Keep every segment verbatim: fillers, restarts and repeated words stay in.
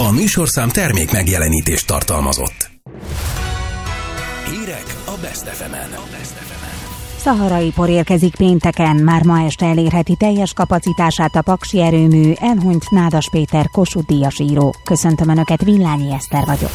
A műsorszám termék megjelenítést tartalmazott. Hírek a Best ef emen. Szaharai por érkezik pénteken, már ma este elérheti teljes kapacitását a paksi erőmű, elhunyt Nádas Péter Kossuth-díjas író. Köszöntöm Önöket, Villányi Eszter vagyok.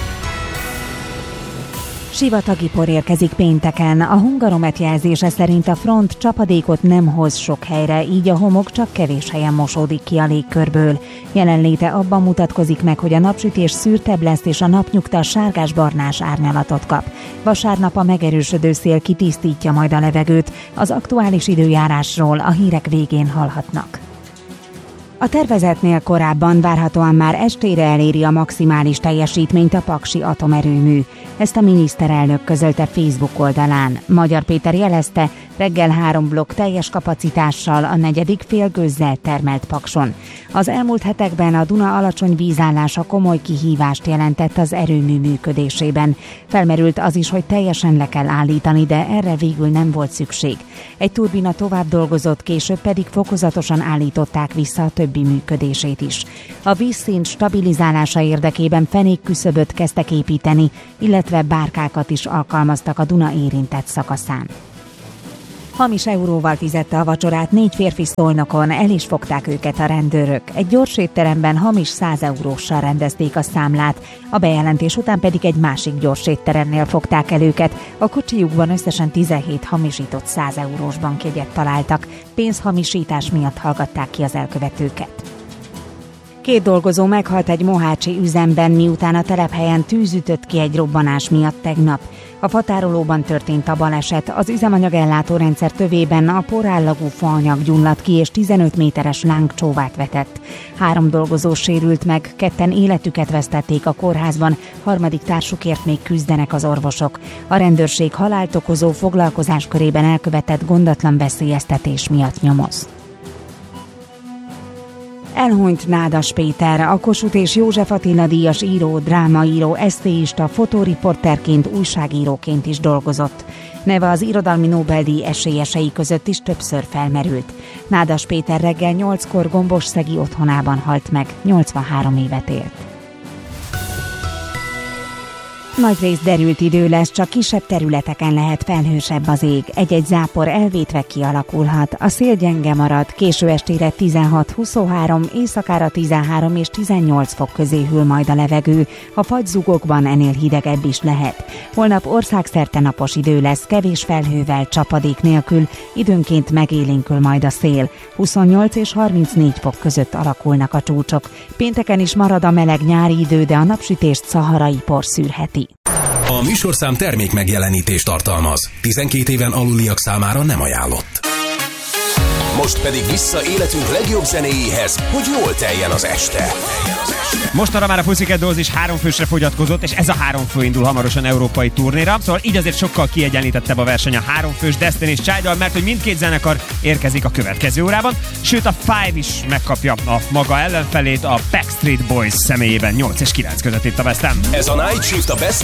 Sivatagi por érkezik pénteken. A Hungaromet jelzése szerint a front csapadékot nem hoz sok helyre, így a homok csak kevés helyen mosódik ki a légkörből. Jelenléte abban mutatkozik meg, hogy a napsütés szürtebb lesz és a napnyugta sárgás-barnás árnyalatot kap. Vasárnap a megerősödő szél kitisztítja majd a levegőt. Az aktuális időjárásról a hírek végén hallhatnak. A tervezetnél korábban várhatóan már estére eléri a maximális teljesítményt a paksi atomerőmű. Ezt a miniszterelnök közölte Facebook oldalán. Magyar Péter jelezte, reggel három blokk teljes kapacitással a negyedik félgőzzel termelt Pakson. Az elmúlt hetekben a Duna alacsony vízállása komoly kihívást jelentett az erőmű működésében. Felmerült az is, hogy teljesen le kell állítani, de erre végül nem volt szükség. Egy turbina tovább dolgozott, később pedig fokozatosan állították vissza a többi működését is. A vízszint stabilizálása érdekében fenékküszöböt kezdtek építeni, illetve bárkákat is alkalmaztak a Duna érintett szakaszán. Hamis euróval fizette a vacsorát négy férfi Szolnokon, el is fogták őket a rendőrök. Egy gyors étteremben hamis száz euróssal rendezték a számlát, a bejelentés után pedig egy másik gyors étteremnél fogták el őket. A kocsijukban összesen tizenhét hamisított száz eurós bankjegyet találtak. Pénzhamisítás miatt hallgatták ki az elkövetőket. Két dolgozó meghalt egy mohácsi üzemben, miután a telephelyen tűz ütött ki egy robbanás miatt tegnap. A fatárolóban történt a baleset, az üzemanyagellátó rendszer tövében a porállagú faanyag gyulladt ki és tizenöt méteres lángcsóvát vetett. Három dolgozó sérült meg, ketten életüket vesztették a kórházban, harmadik társukért még küzdenek az orvosok. A rendőrség halált okozó foglalkozáskörében elkövetett gondatlan veszélyeztetés miatt nyomoz. Elhunyt Nádas Péter, a Kossuth és József Attila díjas író, drámaíró, eszéista, fotóriporterként, újságíróként is dolgozott. Neve az irodalmi Nobel-díj esélyesei között is többször felmerült. Nádas Péter reggel nyolckor Gombosszegi otthonában halt meg, nyolcvanhárom évet élt. Nagyrészt derült idő lesz, csak kisebb területeken lehet felhősebb az ég. Egy-egy zápor elvétve kialakulhat. A szél gyenge marad, késő estére tizenhat huszonhárom, éjszakára tizenhárom és tizennyolc fok közé hűl majd a levegő. A fagyzugokban ennél hidegebb is lehet. Holnap országszerte napos idő lesz, kevés felhővel, csapadék nélkül, időnként megélénkül majd a szél. huszonnyolc és harmincnégy fok között alakulnak a csúcsok. Pénteken is marad a meleg nyári idő, de a napsütést szaharai por szűrheti. A műsorszám termék megjelenítést tartalmaz. tizenkét éven aluliak számára nem ajánlott. Most pedig vissza életünk legjobb zenéjéhez, hogy jól teljen az este. Mostanra már a Pussycat Dolls is három fősre fogyatkozott, és ez a három fő indul hamarosan európai turnéra, szóval így azért sokkal kiegyenlítettebb a verseny a három fős Destiny's Child-dal, mert hogy mindkét zenekar érkezik a következő órában, sőt a Five is megkapja a maga ellenfelét a Backstreet Boys személyében nyolc és kilenc között itt a Best Em. Ez a Night Shift a Best